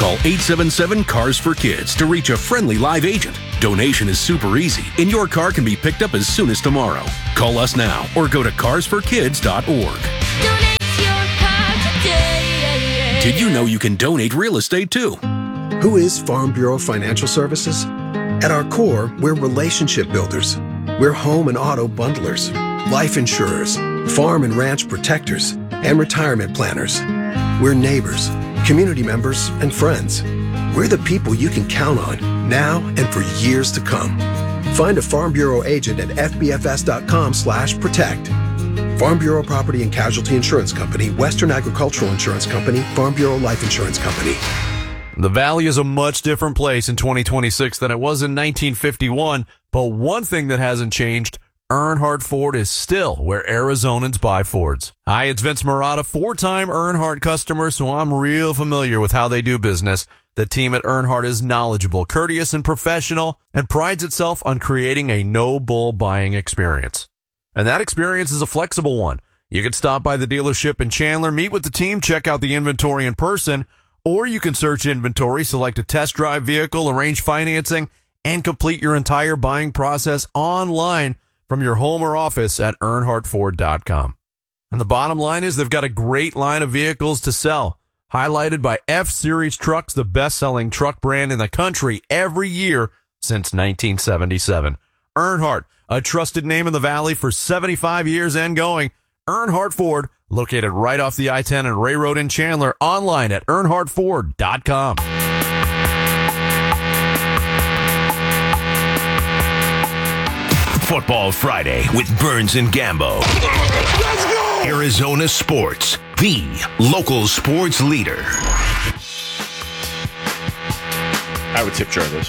Call 877-CARS-FOR-KIDS to reach a friendly live agent. Donation is super easy, and your car can be picked up as soon as tomorrow. Call us now or go to carsforkids.org. Donate your car today. Did you know you can donate real estate too? Who is Farm Bureau Financial Services? At our core, we're relationship builders. We're home and auto bundlers, life insurers, farm and ranch protectors, and retirement planners. We're neighbors, community members, and friends. We're the people you can count on now and for years to come. Find a Farm Bureau agent at fbfs.com/protect. Farm Bureau Property and Casualty Insurance Company, Western Agricultural Insurance Company, Farm Bureau Life Insurance Company. The Valley is a much different place in 2026 than it was in 1951, but one thing that hasn't changed, Earnhardt Ford is still where Arizonans buy Fords. Hi, it's Vince Marotta, four-time Earnhardt customer, so I'm real familiar with how they do business. The team at Earnhardt is knowledgeable, courteous, and professional, and prides itself on creating a no-bull buying experience. And that experience is a flexible one. You can stop by the dealership in Chandler, meet with the team, check out the inventory in person, or you can search inventory, select a test drive vehicle, arrange financing, and complete your entire buying process online from your home or office at EarnhardtFord.com. And the bottom line is they've got a great line of vehicles to sell, highlighted by F-Series trucks, the best-selling truck brand in the country every year since 1977. Earnhardt, a trusted name in the Valley for 75 years and going. Earnhardt Ford, located right off the I-10 and Ray Road in Chandler, online at EarnhardtFord.com. Football Friday with Burns and Gambo. Let's go! Arizona Sports, the local sports leader. I would tip jar this.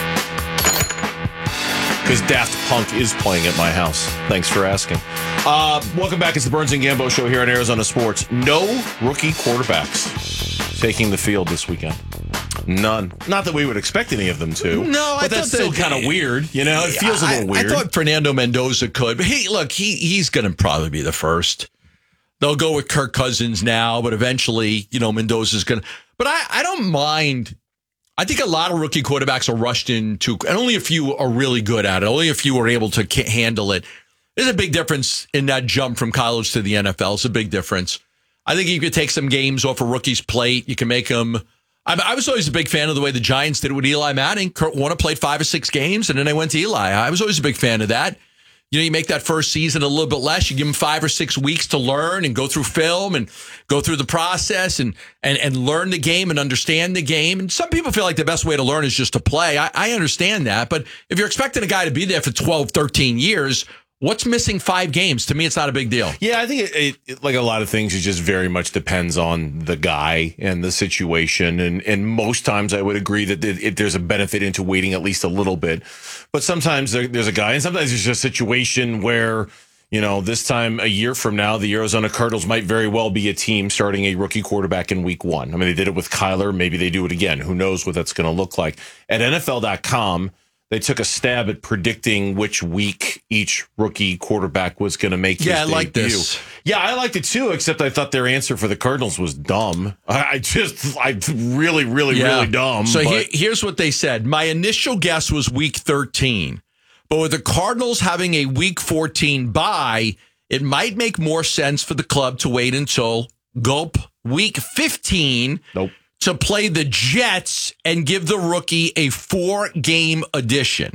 Because Daft Punk is playing at my house. Thanks for asking. Welcome back. It's the Burns and Gambo show here on Arizona Sports. No rookie quarterbacks taking the field this weekend. None. Not that we would expect any of them to. No, but that's still kind of weird. You know, it feels a little weird. I thought Fernando Mendoza could, but he's going to probably be the first. They'll go with Kirk Cousins now, but eventually, Mendoza's going to. But I don't mind. I think a lot of rookie quarterbacks are rushed into, and only a few are really good at it. Only a few are able to handle it. There's a big difference in that jump from college to the NFL. It's a big difference. I think you could take some games off a rookie's plate. You can make them. I was always a big fan of the way the Giants did it with Eli Manning. Kurt Warner played 5 or 6 games, and then they went to Eli. I was always a big fan of that. You make that first season a little bit less. You give them 5 or 6 weeks to learn and go through film and go through the process and learn the game and understand the game. And some people feel like the best way to learn is just to play. I understand that. But if you're expecting a guy to be there for 12, 13 years, what's missing 5 games? To me, it's not a big deal. Yeah, I think it like a lot of things, it just very much depends on the guy and the situation. And most times I would agree that there's a benefit into waiting at least a little bit. But sometimes there's a guy, and sometimes there's just a situation where, this time a year from now, the Arizona Cardinals might very well be a team starting a rookie quarterback in week 1. I mean, they did it with Kyler. Maybe they do it again. Who knows what that's going to look like. At NFL.com, they took a stab at predicting which week each rookie quarterback was going to make his debut. Like this. Yeah, I liked it too, except I thought their answer for the Cardinals was dumb. I really, really dumb. So here's what they said. My initial guess was week 13. But with the Cardinals having a week 14 bye, it might make more sense for the club to wait until week 15. Nope. To play the Jets and give the rookie a 4-game addition.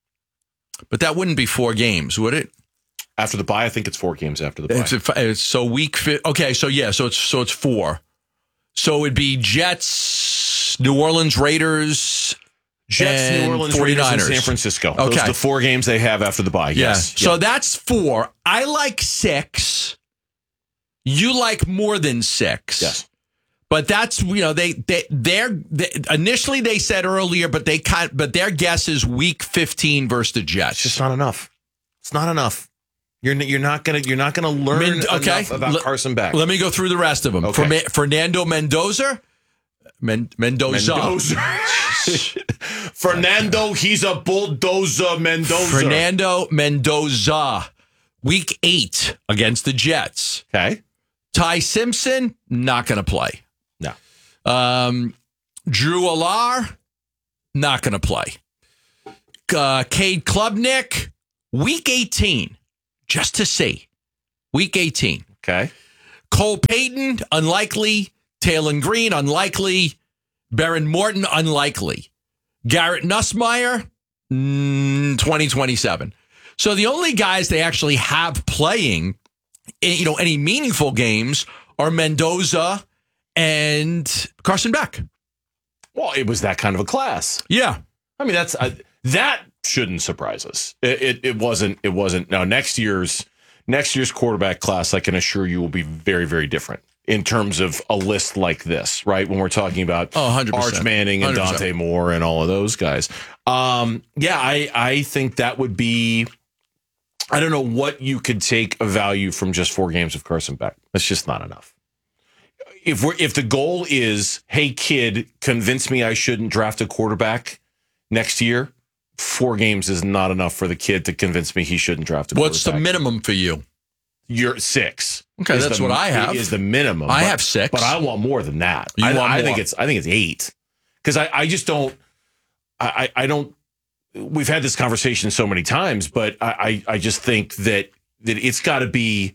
But that wouldn't be 4 games, would it? After the bye, I think it's 4 games after the bye. So week 5. Okay, so it's 4. So it'd be Jets, New Orleans Raiders, Jets, New Orleans, 49ers. Raiders, and San Francisco. Okay. Those are the 4 games they have after the bye. Yeah. Yes. So that's 4. I like 6. You like more than 6. Yes. But that's, they're initially they said earlier, but their guess is week 15 versus the Jets. It's just not enough. It's not enough. You're not gonna learn enough about Carson Beck. Let me go through the rest of them. Okay. Fernando Mendoza. Fernando, he's a bulldozer. Mendoza. Fernando Mendoza. Week 8 against the Jets. Okay. Ty Simpson, not going to play. No. Drew Allar, not going to play. Cade Klubnik, week 18, just to see. Week 18. Okay. Cole Payton, unlikely. Taylor Green, unlikely. Baron Morton, unlikely. Garrett Nussmeier, 2027. So the only guys they actually have playing, any meaningful games are Mendoza and Carson Beck. Well, it was that kind of a class. Yeah. I mean, that shouldn't surprise us. It wasn't. Now, next year's quarterback class, I can assure you, will be very, very different in terms of a list like this, right? When we're talking about 100%. Arch Manning and 100%. Dante Moore and all of those guys. I think that would be, I don't know what you could take a value from just 4 games of Carson Beck. That's just not enough. If the goal is, hey, kid, convince me I shouldn't draft a quarterback next year, 4 games is not enough for the kid to convince me he shouldn't draft a quarterback. What's the minimum for you? You're 6. Okay, that's what I have. Is the minimum. I have 6, but I want more than that. You want more? I think it's 8, because I just don't. I don't. We've had this conversation so many times, but I just think that it's got to be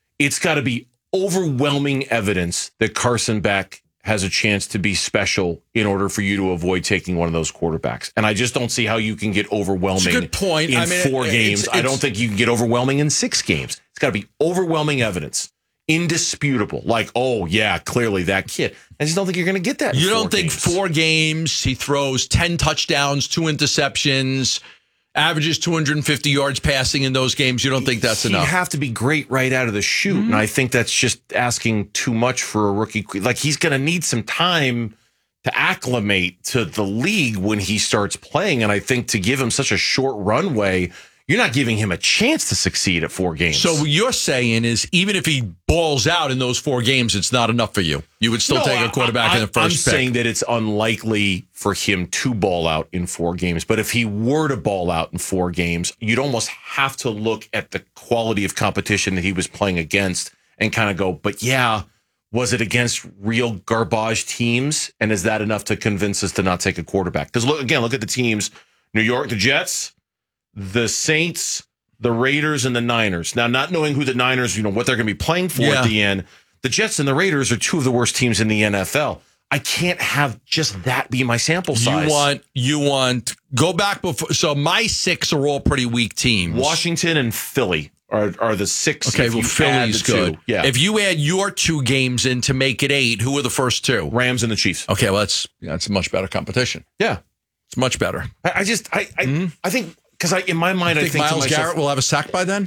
overwhelming evidence that Carson Beck has a chance to be special in order for you to avoid taking one of those quarterbacks. And I just don't see how you can get overwhelming. That's a good point. In 4 games. I don't think you can get overwhelming in 6 games. It's got to be overwhelming evidence. Indisputable. Like, oh, yeah, clearly that kid. I just don't think you're going to get that. You don't think games. 4 games, he throws 10 touchdowns, 2 interceptions, averages 250 yards passing in those games. You don't think that's enough? You have to be great right out of the chute. And I think that's just asking too much for a rookie. Like, he's going to need some time to acclimate to the league when he starts playing. And I think to give him such a short runway, you're not giving him a chance to succeed at 4 games. So what you're saying is even if he balls out in those 4 games, it's not enough for you. You would still take a quarterback in the first I'm pick. saying that it's unlikely for him to ball out in 4 games. But if he were to ball out in 4 games, you'd almost have to look at the quality of competition that he was playing against and kind of go, but yeah, was it against real garbage teams? And is that enough to convince us to not take a quarterback? Because look at the teams. New York, the Jets, the Saints, the Raiders, and the Niners. Now, not knowing who the Niners, what they're going to be playing for at the end, the Jets and the Raiders are 2 of the worst teams in the NFL. I can't have just that be my sample size. You want go back before. So my 6 are all pretty weak teams. Washington and Philly are the 6. Okay, well, Philly's good. Yeah. If you add your 2 games in to make it 8, who are the first 2? Rams and the Chiefs. Okay, well, that's much better competition. Yeah, it's much better. I think. Because in my mind, I think Myles to myself, Garrett will have a sack by then.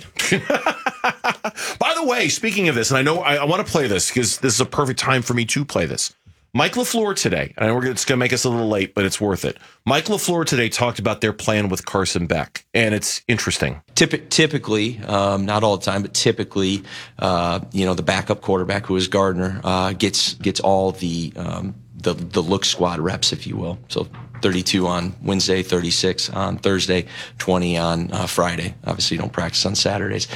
By the way, speaking of this, and I know I want to play this because this is a perfect time for me to play this. Mike LaFleur today, and it's going to make us a little late, but it's worth it. Mike LaFleur today talked about their plan with Carson Beck, and it's interesting. Typically, not all the time, but typically, the backup quarterback, who is Gardner, gets all the look squad reps, if you will. So 32 on Wednesday, 36 on Thursday, 20 on Friday. Obviously, you don't practice on Saturdays.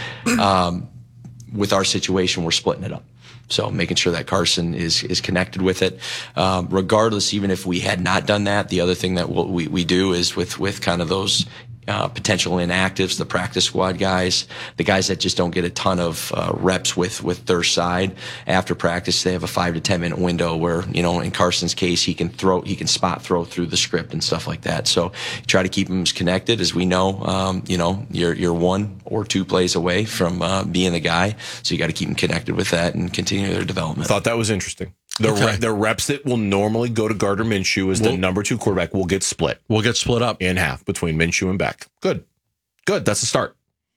With our situation, we're splitting it up. So making sure that Carson is connected with it. Regardless, even if we had not done that, the other thing that we do is with kind of those potential inactives, the practice squad guys, the guys that just don't get a ton of reps with their side after practice, they have a 5 to 10 minute window where, in Carson's case, he can spot throw through the script and stuff like that. So try to keep them as connected as we know. You're 1 or 2 plays away from being the guy, so you got to keep them connected with that and continue their development. I thought that was interesting. The reps that will normally go to Gardner Minshew as the number 2 quarterback will get split. We'll get split up in half between Minshew and Beck. Good. That's a start.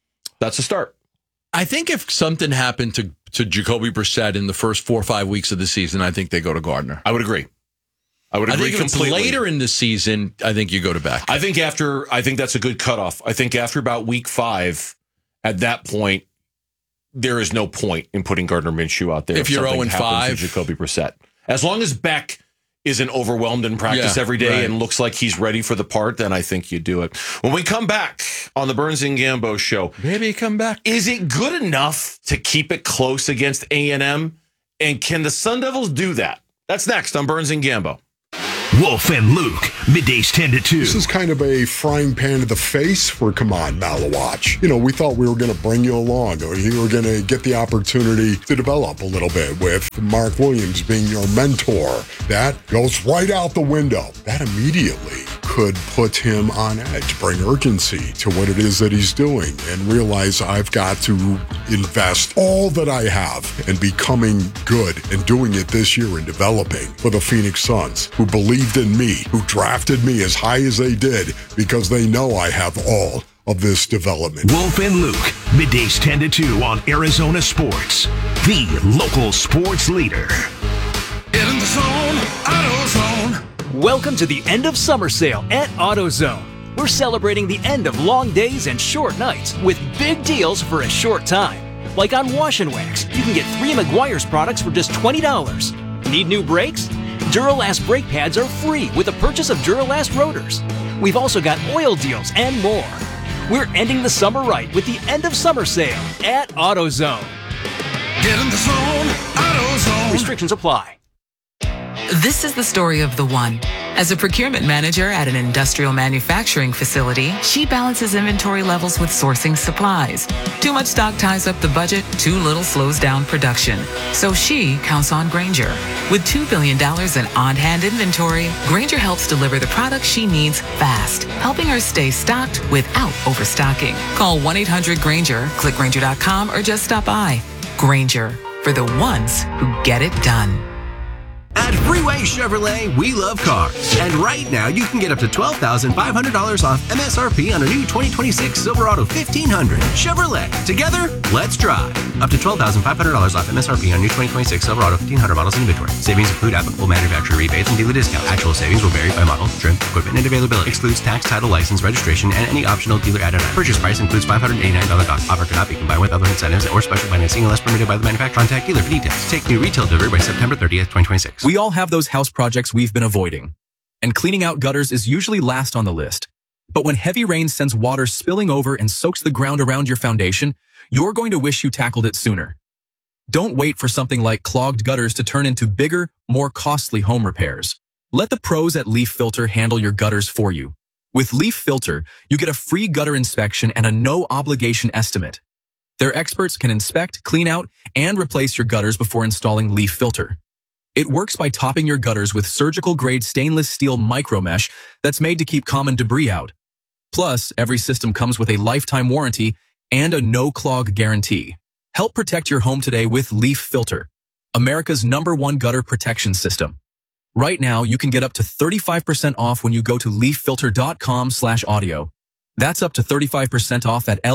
I think if something happened to Jacoby Brissett in the first 4 or 5 weeks of the season, I think they go to Gardner. I would agree. I think completely. If it's later in the season, I think you go to Beck. I think that's a good cutoff. I think after about week 5, at that point, there is no point in putting Gardner Minshew out there if you're 0-5. Jacoby Brissett. As long as Beck isn't overwhelmed in practice every day and looks like he's ready for the part, then I think you do it. When we come back on the Burns and Gambo show, maybe come back. Is it good enough to keep it close against A&M? And can the Sun Devils do that? That's next on Burns and Gambo. Wolf and Luke, middays 10 to 2. This is kind of a frying pan to the face for Come On Malawatch. You know, we thought we were going to bring you along, or you were going to get the opportunity to develop a little bit with Mark Williams being your mentor. That goes right out the window. That immediately could put him on edge, bring urgency to what it is that he's doing, and realize I've got to invest all that I have in becoming good and doing it this year and developing for the Phoenix Suns, who believed in me, who drafted me as high as they did because they know I have all of this development. Wolf and Luke, middays 10 to 2 on Arizona Sports, the local sports leader. Get in the zone, AutoZone. Welcome to the end of summer sale at AutoZone. We're celebrating the end of long days and short nights with big deals for a short time. Like on Wash and Wax, you can get 3 Meguiar's products for just $20. Need new brakes? Duralast brake pads are free with the purchase of Duralast rotors. We've also got oil deals and more. We're ending the summer right with the end of summer sale at AutoZone. Get in the zone, AutoZone. Restrictions apply. This is the story of the one. As a procurement manager at an industrial manufacturing facility, she balances inventory levels with sourcing supplies. Too much stock ties up the budget, too little slows down production. So she counts on Grainger. With $2 billion in on-hand inventory, Grainger helps deliver the products she needs fast, helping her stay stocked without overstocking. Call 1-800-GRAINGER, click Grainger.com, or just stop by. Grainger, for the ones who get it done. At Freeway Chevrolet, we love cars. And right now, you can get up to $12,500 off MSRP on a new 2026 Silverado 1500. Chevrolet. Together, let's drive. Up to $12,500 off MSRP on new 2026 Silverado 1500 models in inventory. Savings include applicable manufacturer rebates and dealer discounts. Actual savings will vary by model, trim, equipment, and availability. Excludes tax, title, license, registration, and any optional dealer added on. Purchase price includes $589 cost. Offer cannot be combined with other incentives or special financing unless permitted by the manufacturer. Contact dealer for details. Take new retail delivery by September 30th, 2026. We all have those house projects we've been avoiding, and cleaning out gutters is usually last on the list. But when heavy rain sends water spilling over and soaks the ground around your foundation, you're going to wish you tackled it sooner. Don't wait for something like clogged gutters to turn into bigger, more costly home repairs. Let the pros at Leaf Filter handle your gutters for you. With Leaf Filter, you get a free gutter inspection and a no-obligation estimate. Their experts can inspect, clean out, and replace your gutters before installing Leaf Filter. It works by topping your gutters with surgical-grade stainless steel micromesh that's made to keep common debris out. Plus, every system comes with a lifetime warranty and a no-clog guarantee. Help protect your home today with Leaf Filter, America's #1 gutter protection system. Right now, you can get up to 35% off when you go to leaffilter.com/audio. That's up to 35% off at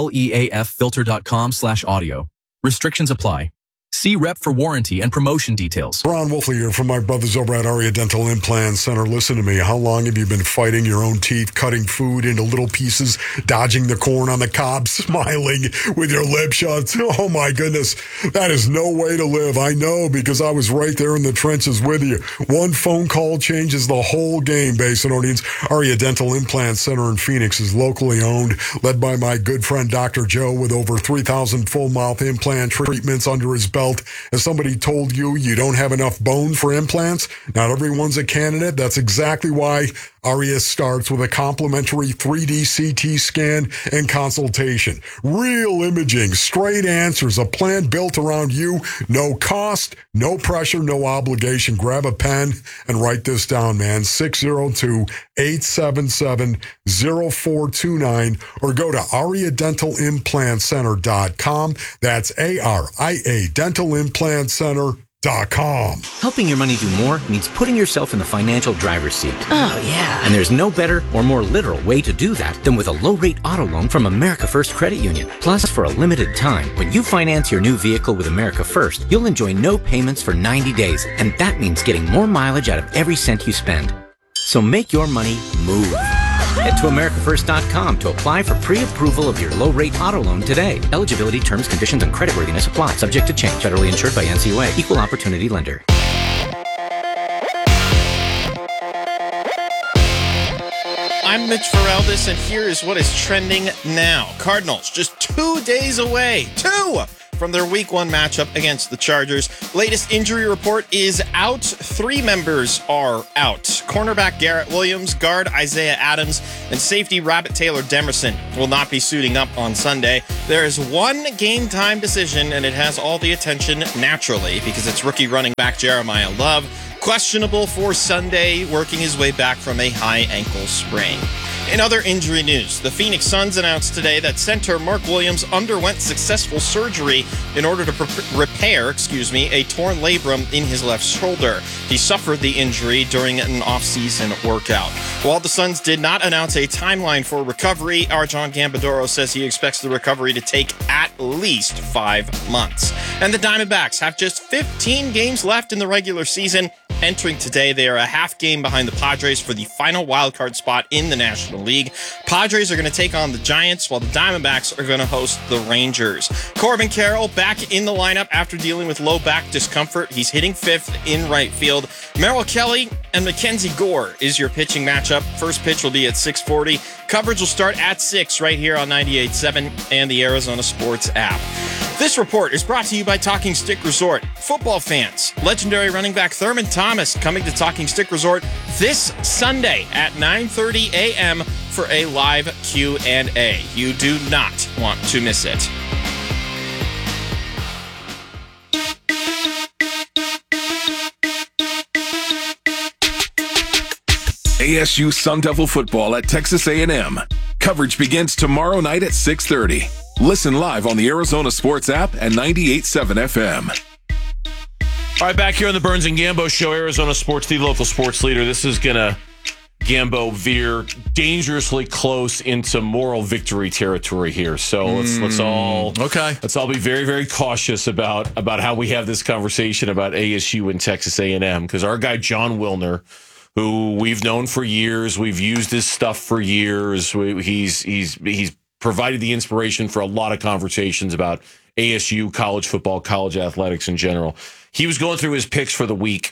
leaffilter.com/audio. Restrictions apply. See rep for warranty and promotion details. Ron Wolfley here from my brothers over at Aria Dental Implant Center. Listen to me. How long have you been fighting your own teeth, cutting food into little pieces, dodging the corn on the cob, smiling with your lips shut? Oh my goodness. That is no way to live. I know, because I was right there in the trenches with you. One phone call changes the whole game, Basinonians. Aria Dental Implant Center in Phoenix is locally owned, led by my good friend Dr. Joe, with over 3,000 full mouth implant treatments under his belt. As somebody told you, you don't have enough bone for implants? Not everyone's a candidate. That's exactly why Aria starts with a complimentary 3D CT scan and consultation. Real imaging, straight answers, a plan built around you. No cost, no pressure, no obligation. Grab a pen and write this down, man. 602-877-0429, or go to ariadentalimplantcenter.com. That's ARIA Dentalimplantcenter.com. Helping your money do more means putting yourself in the financial driver's seat. Oh, yeah. And there's no better or more literal way to do that than with a low-rate auto loan from America First Credit Union. Plus, for a limited time, when you finance your new vehicle with America First, you'll enjoy no payments for 90 days, and that means getting more mileage out of every cent you spend. So make your money move. Head to AmericaFirst.com to apply for pre-approval of your low-rate auto loan today. Eligibility, terms, conditions, and creditworthiness apply. Subject to change. Federally insured by NCUA. Equal opportunity lender. I'm Mitch Feraldis, and here is what is trending now. Cardinals just 2 days away. 2 from their Week 1 matchup against the Chargers. Latest injury report is out. 3 members are out. Cornerback Garrett Williams, guard Isaiah Adams, and safety Rabbit Taylor Demerson will not be suiting up on Sunday. There is one game time decision, and it has all the attention naturally because it's rookie running back Jeremiah Love, questionable for Sunday, working his way back from a high ankle sprain. In other injury news, the Phoenix Suns announced today that center Mark Williams underwent successful surgery in order to repair a torn labrum in his left shoulder. He suffered the injury during an off-season workout. While the Suns did not announce a timeline for recovery, Arjon Gambadoro says he expects the recovery to take at least 5 months. And the Diamondbacks have just 15 games left in the regular season. Entering today, they are a half game behind the Padres for the final wildcard spot in the National League. Padres are going to take on the Giants, while the Diamondbacks are going to host the Rangers. Corbin Carroll back in the lineup after dealing with low back discomfort. He's hitting 5th in right field. Merrill Kelly and Mackenzie Gore is your pitching matchup. First pitch will be at 6:40. Coverage will start at 6 right here on 98.7 and the Arizona Sports app. This report is brought to you by Talking Stick Resort. Football fans, legendary running back Thurman Thomas coming to Talking Stick Resort this Sunday at 9:30 a.m. for a live Q&A. You do not want to miss it. ASU Sun Devil football at Texas A&M. Coverage begins tomorrow night at 6:30. Listen live on the Arizona Sports app and 98.7 FM. All right, back here on the Burns and Gambo Show, Arizona Sports, the local sports leader. This is going to, Gambo, veer dangerously close into moral victory territory here. So let's all be very, very cautious about how we have this conversation about ASU and Texas A&M, because our guy John Wilner, who we've known for years, we've used his stuff for years. He's provided the inspiration for a lot of conversations about ASU, college football, college athletics in general. He was going through his picks for the week,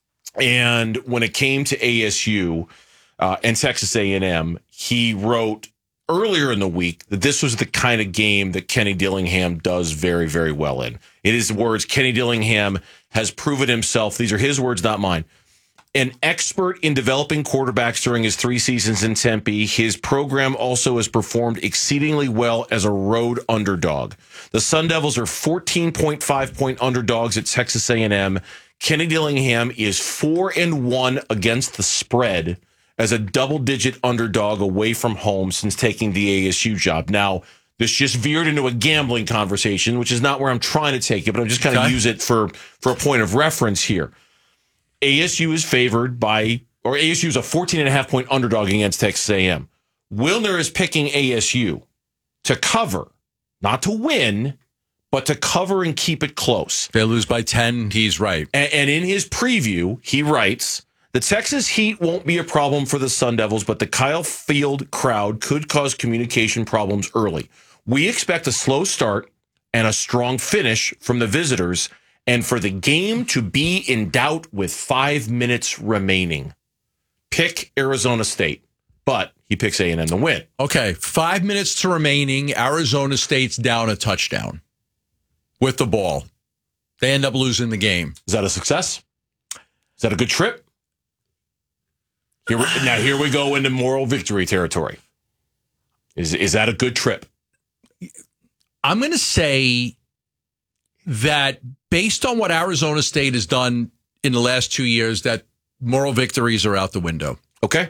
and when it came to ASU and Texas A&M, he wrote earlier in the week that this was the kind of game that Kenny Dillingham does very, very well in. In his words, Kenny Dillingham has proven himself, these are his words, not mine, an expert in developing quarterbacks during his 3 seasons in Tempe. His program also has performed exceedingly well as a road underdog. The Sun Devils are 14.5-point underdogs at Texas A&M. Kenny Dillingham is 4-1 against the spread as a double-digit underdog away from home since taking the ASU job. Now, this just veered into a gambling conversation, which is not where I'm trying to take it, but I'm just kind of use it for a point of reference here. ASU is favored by, or ASU is a 14.5-point underdog against Texas A&M. Wilner is picking ASU to cover, not to win, but to cover and keep it close. If they lose by 10, he's right. And in his preview, he writes, the Texas heat won't be a problem for the Sun Devils, but the Kyle Field crowd could cause communication problems early. We expect a slow start and a strong finish from the visitors, and for the game to be in doubt with 5 minutes remaining. Pick Arizona State, but he picks A&M to win. Okay, 5 minutes to remaining. Arizona State's down a touchdown with the ball. They end up losing the game. Is that a success? Is that a good trip? Here we go into moral victory territory. Is that a good trip? I'm going to say that based on what Arizona State has done in the last 2 years, that moral victories are out the window. Okay.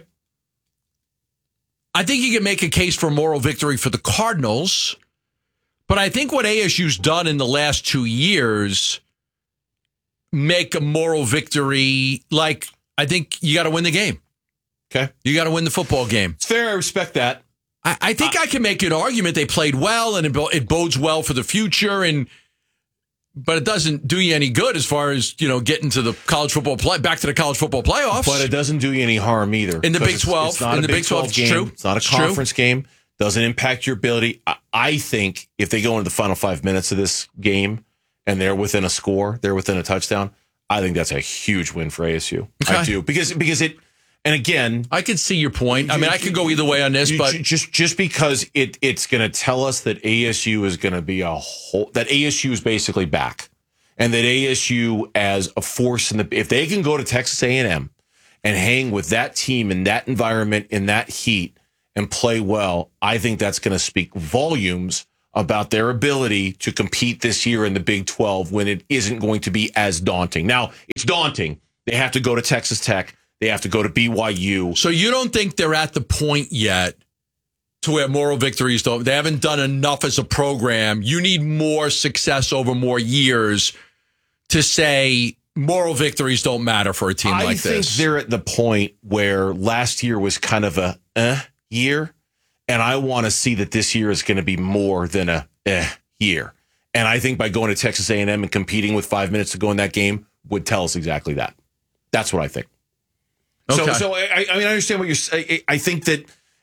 I think you can make a case for moral victory for the Cardinals, but I think what ASU's done in the last 2 years make a moral victory. Like, I think you got to win the game. Okay. You got to win the football game. It's fair. I respect that. I think I can make an argument they played well and it bodes well for the future, but it doesn't do you any good as far as, getting to the college football back to the college football playoffs. But it doesn't do you any harm either. In the Big 12. It's not a Big 12 game. True. It's not a conference game. Doesn't impact your ability. I think if they go into the final 5 minutes of this game and they're within a score, they're within a touchdown, I think that's a huge win for ASU. Okay. I do. Because it, And again, I could see your point. I mean, I could go either way on this, but just because it's going to tell us that ASU is going to be that ASU is basically back, and that ASU as a force if they can go to Texas A&M and hang with that team in that environment, in that heat, and play well, I think that's going to speak volumes about their ability to compete this year in the Big 12 when it isn't going to be as daunting. Now, it's daunting. They have to go to Texas Tech. They have to go to BYU. So you don't think they're at the point yet to where moral victories don't? They haven't done enough as a program. You need more success over more years to say moral victories don't matter for a team like this. I think they're at the point where last year was kind of a year, and I want to see that this year is going to be more than a year. And I think by going to Texas A&M and competing with 5 minutes to go in that game would tell us exactly that. That's what I think. Okay. So I mean, I understand what you're saying. I think that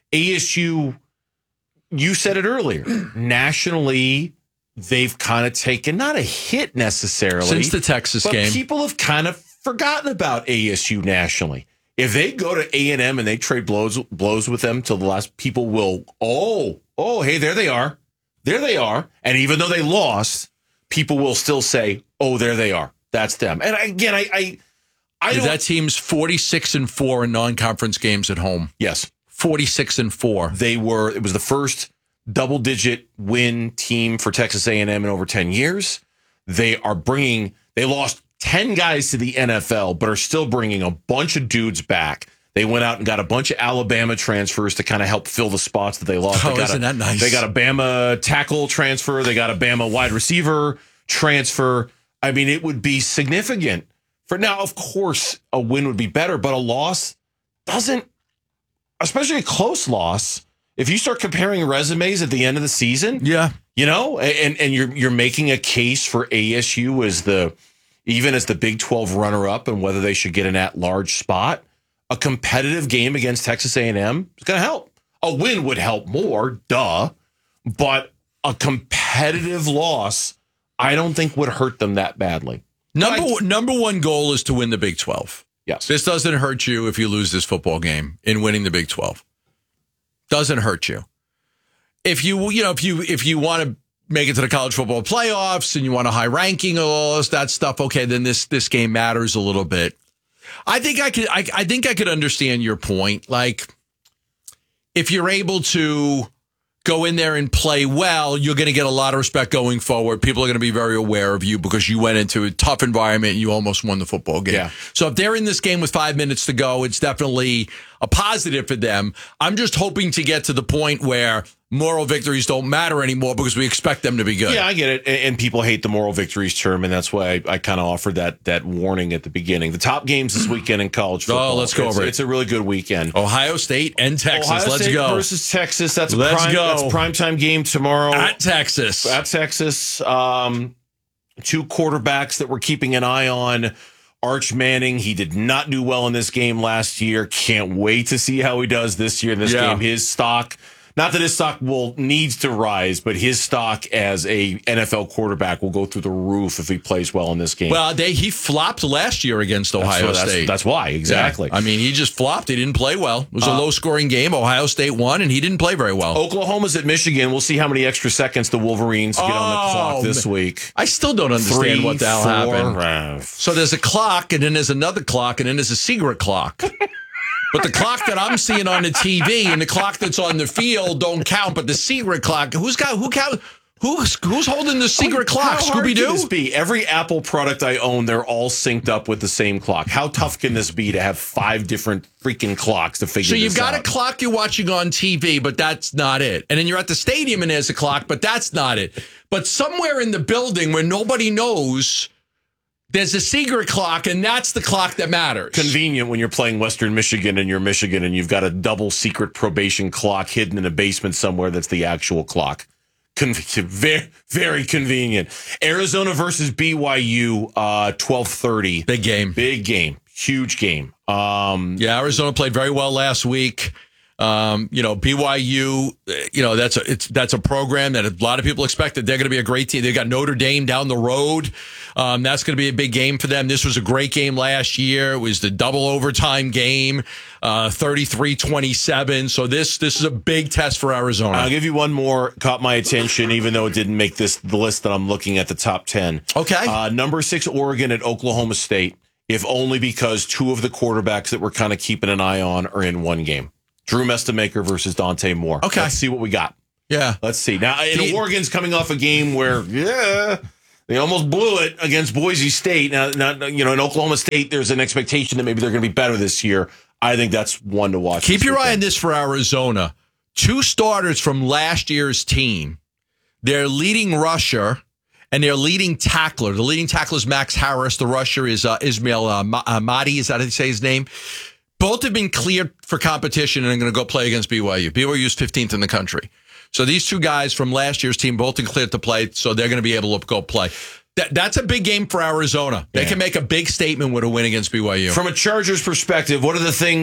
ASU, you said it earlier, nationally, they've kind of taken, not a hit necessarily. Since the Texas game. But people have kind of forgotten about ASU nationally. If they go to A&M and they trade blows with them till the last, people will, hey, there they are. There they are. And even though they lost, people will still say, oh, there they are. That's them. And again, I don't. That team's 46-4 in non-conference games at home. Yes. 46-4. It was the first double-digit win team for Texas A&M in over 10 years. They lost 10 guys to the NFL, but are still bringing a bunch of dudes back. They went out and got a bunch of Alabama transfers to kind of help fill the spots that they lost. Isn't that nice? They got a Bama tackle transfer. They got a Bama wide receiver transfer. I mean, it would be significant. For now, of course, a win would be better, but a loss doesn't, especially a close loss. If you start comparing resumes at the end of the season, and you're making a case for ASU as the Big 12 runner-up and whether they should get an at-large spot, a competitive game against Texas A&M is going to help. A win would help more, but a competitive loss, I don't think would hurt them that badly. Number one goal is to win the Big 12. Yes. This doesn't hurt you if you lose this football game in winning the Big 12. Doesn't hurt you. If you want to make it to the college football playoffs and you want a high ranking of all that stuff, okay, then this game matters a little bit. I think I could understand your point. Like, if you're able to go in there and play well, you're going to get a lot of respect going forward. People are going to be very aware of you because you went into a tough environment and you almost won the football game. Yeah. So if they're in this game with 5 minutes to go, it's definitely a positive for them. I'm just hoping to get to the point where moral victories don't matter anymore because we expect them to be good. Yeah, I get it. And people hate the moral victories term, and that's why I kind of offered that warning at the beginning. The top games this weekend in college football. Oh, let's go over it. It's a really good weekend. Ohio State and Texas. Let's go. Versus Texas. That's Let's go. That's a primetime game tomorrow. At Texas. Two quarterbacks that we're keeping an eye on. Arch Manning, he did not do well in this game last year. Can't wait to see how he does this year in this game. His stock, not that his stock needs to rise, but his stock as a NFL quarterback will go through the roof if he plays well in this game. Well, he flopped last year against Ohio State. That's why, exactly. Yeah. I mean, he just flopped. He didn't play well. It was a low-scoring game. Ohio State won, and he didn't play very well. Oklahoma's at Michigan. We'll see how many extra seconds the Wolverines get on the clock this week. I still don't understand what the hell 4. happened. So there's a clock, and then there's another clock, and then there's a secret clock. But the clock that I'm seeing on the TV and the clock that's on the field don't count. But the secret clock, who's holding the secret clock? Scooby Doo? Every Apple product I own, they're all synced up with the same clock. How tough can this be to have 5 different freaking clocks to figure this out? So you've got a clock you're watching on TV, but that's not it. And then you're at the stadium and there's a clock, but that's not it. But somewhere in the building where nobody knows, there's a secret clock, and that's the clock that matters. Convenient when you're playing Western Michigan and you're Michigan and you've got a double secret probation clock hidden in a basement somewhere that's the actual clock. Very, very convenient. Arizona versus BYU, 12:30. Big game. Big game. Huge game. Arizona played very well last week. BYU, that's a program that a lot of people expect that they're going to be a great team. They got Notre Dame down the road. That's going to be a big game for them. This was a great game last year. It was the double overtime game, 33-27. So this is a big test for Arizona. I'll give you one more. Caught my attention, even though it didn't make the list that I'm looking at, the top 10. Okay. Number 6, Oregon at Oklahoma State, if only because 2 of the quarterbacks that we're kind of keeping an eye on are in one game. Drew Mestamaker versus Dante Moore. Okay. Let's see what we got. Yeah. Let's see. Now, Oregon's coming off a game where, they almost blew it against Boise State. Now, in Oklahoma State, there's an expectation that maybe they're going to be better this year. I think that's one to watch. Keep your eye on this for Arizona. 2 starters from last year's team. Their leading rusher and their leading tackler. The leading tackler is Max Harris. The rusher is Ismail Mahdi. Is that how you say his name? Both have been cleared for competition and are going to go play against BYU. BYU is 15th in the country. So these 2 guys from last year's team both been cleared to play, so they're going to be able to go play. That's a big game for Arizona. They can make a big statement with a win against BYU. From a Chargers perspective, what are the things